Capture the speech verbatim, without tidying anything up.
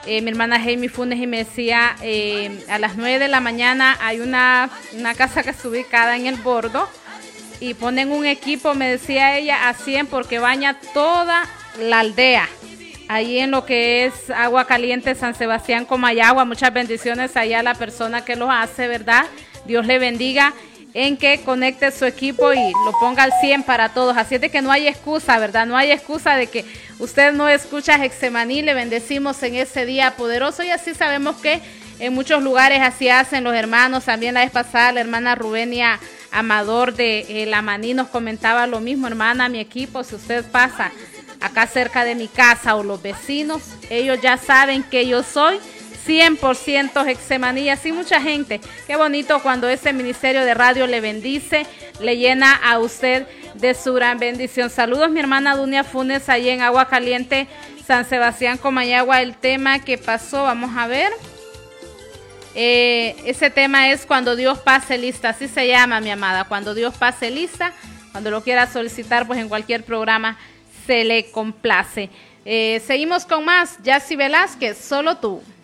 eh, mi hermana Jamie Funes y me decía, eh, a las nueve de la mañana hay una, una casa que está ubicada en el Bordo y ponen un equipo, me decía ella, a cien porque baña toda la aldea. Ahí en lo que es Agua Caliente, San Sebastián, Comayagua, muchas bendiciones allá a la persona que lo hace, ¿verdad? Dios le bendiga en que conecte su equipo y lo ponga al cien para todos. Así es de que no hay excusa, ¿verdad? No hay excusa de que usted no escucha Getsemaní. Le bendecimos en ese día poderoso y así sabemos que en muchos lugares así hacen los hermanos. También la vez pasada la hermana Rubenia Amador de eh, La Maní nos comentaba lo mismo, hermana, mi equipo, si usted pasa acá cerca de mi casa o los vecinos, ellos ya saben que yo soy cien por ciento Getsemaní, así mucha gente. Qué bonito cuando ese ministerio de radio le bendice, le llena a usted de su gran bendición. Saludos mi hermana Dunia Funes, allí en Agua Caliente, San Sebastián, Comayagua. El tema que pasó, vamos a ver. Eh, ese tema es Cuando Dios pase lista, así se llama mi amada, Cuando Dios pase lista. Cuando lo quiera solicitar, pues en cualquier programa se le complace. Eh, seguimos con más. Yacy Velázquez, Solo Tú.